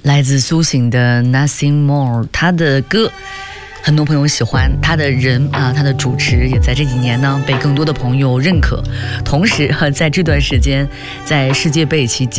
来自苏醒的 Nothing More， 他的歌很多朋友喜欢，他的人啊，他的主持也在这几年呢被更多的朋友认可。同时在这段时间，在世界杯期间